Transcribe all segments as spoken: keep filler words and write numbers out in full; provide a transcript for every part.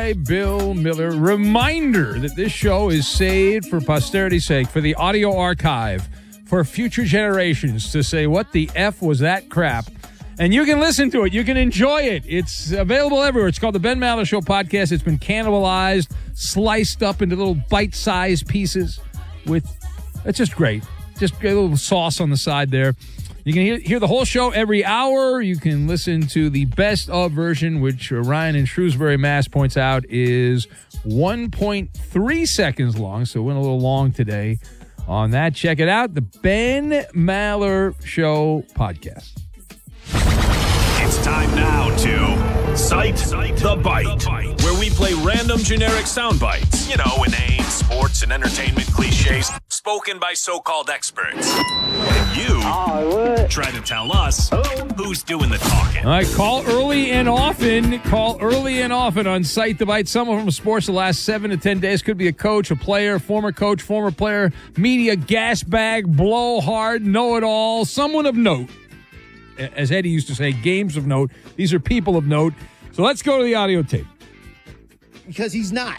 by Bill Miller. Reminder that this show is saved for posterity's sake, for the audio archive, for future generations to say, what the F was that crap? And you can listen to it. You can enjoy it. It's available everywhere. It's called the Ben Maller Show podcast. It's been cannibalized, sliced up into little bite-sized pieces with, it's just great. Just a little sauce on the side there. You can hear, hear the whole show every hour. You can listen to the best of version, which Ryan in Shrewsbury, Mass points out is one point three seconds long. So went a little long today on that. Check it out. The Ben Maller Show podcast. It's time now to Cite the Bite, where we play random generic sound bites. You know, inane sports and entertainment cliches spoken by so-called experts. And you oh, try to tell us who's doing the talking. All right, call early and often. Call early and often on Cite the Bite. Someone from sports the last seven to ten days. Could be a coach, a player, former coach, former player, media, gas bag, blowhard, know-it-all, someone of note. As Eddie used to say, games of note. These are people of note. So let's go to the audio tape. Because he's not.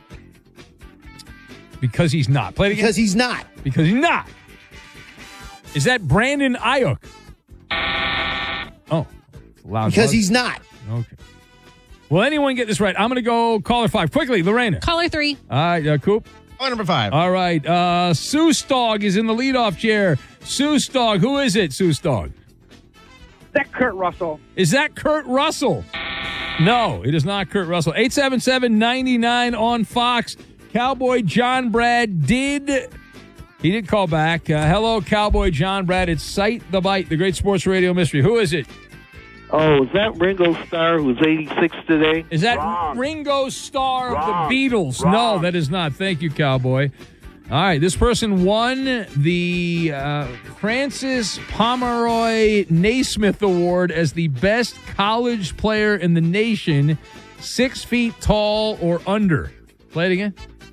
Because he's not. Play it again. Because he's not. Because he's not. Is that Brandon Ayuk? Oh. Loud because buzz. He's not. Okay. Will anyone get this right? I'm going to go caller five. Quickly, Lorena. Caller three. All right, uh, Coop. Caller number five. All right. Uh, Seuss Dog is in the leadoff chair. Seuss Dog. Who is it, Seuss Dog? Is that Kurt Russell? Is that Kurt Russell? No, it is not Kurt Russell. eight seven seven, nine nine on Fox. Cowboy John Brad did... He did call back. Uh, hello, Cowboy John Brad. It's Cite the Bite, the great sports radio mystery. Who is it? Oh, is that Ringo Starr who's eighty-six today? Is that Wrong. Ringo Starr Wrong. of the Beatles? Wrong. No, that is not. Thank you, Cowboy. All right, this person won the uh, Francis Pomeroy Naismith Award as the best college player in the nation, six feet tall or under. Play it again.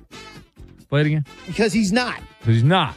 Play it again. Because he's not. Because he's not.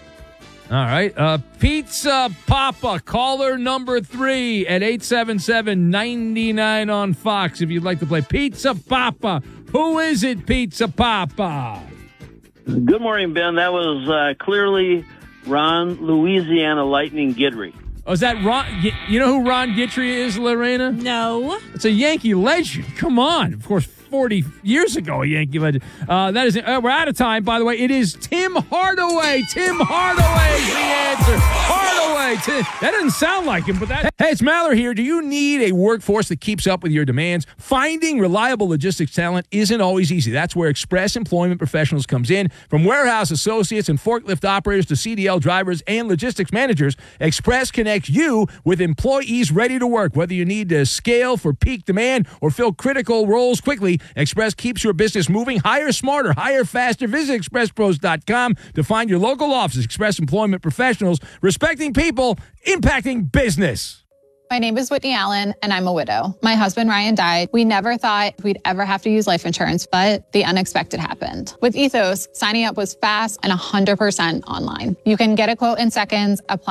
All right. Uh, Pizza Papa, caller number three at eight seven seven, nine nine on Fox if you'd like to play. Pizza Papa. Who is it, Pizza Papa? Good morning, Ben. That was uh, clearly Ron Louisiana Lightning Guidry. Oh, is that Ron? You know who Ron Guidry is, Lorena? No. It's a Yankee legend. Come on. Of course, forty years ago, a Yankee legend. Uh, that is. Uh, we're out of time, by the way. It is Tim Hardaway. Tim Hardaway is the answer. Hardaway. Tim. That doesn't sound like him, but that. Hey, it's Maller here. Do you need a workforce that keeps up with your demands? Finding reliable logistics talent isn't always easy. That's where Express Employment Professionals comes in. From warehouse associates and forklift operators to C D L drivers and logistics managers, Express connects you with employees ready to work. Whether you need to scale for peak demand or fill critical roles quickly, Express keeps your business moving. Hire smarter, hire faster. Visit express pros dot com to find your local office. Express Employment Professionals, respecting people, impacting business. My name is Whitney Allen, and I'm a widow. My husband, Ryan, died. We never thought we'd ever have to use life insurance, but the unexpected happened. With Ethos, signing up was fast and one hundred percent online. You can get a quote in seconds, apply